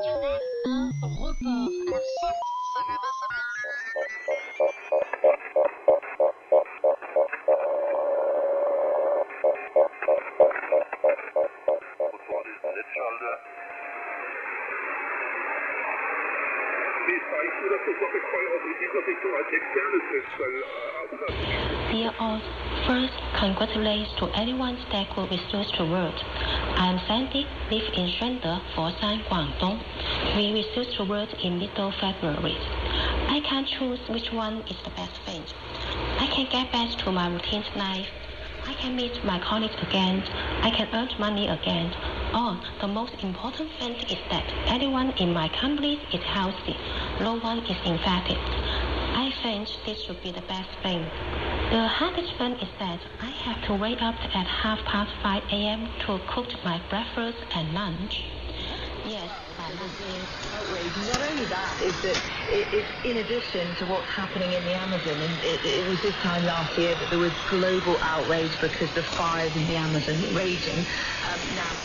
Dear all, first, congratulations to anyone that could research the world. I am Sandy, live in Shanda, Foshan, Guangdong. We researched the world in middle February. I can't choose which one is the best thing. I can get back to my routine life. I can meet my colleagues again. I can earn money again. Oh, the most important thing is that everyone in my company is healthy. No one is infected. I think this should be the best thing. The hardest thing is that I have to wake up at 5:30 a.m. to cook my breakfast and lunch. Yes, outrage. Not only that, is that it's in addition to what's happening in the Amazon, and it was this time last year that there was global outrage because the fires in the Amazon raging. Now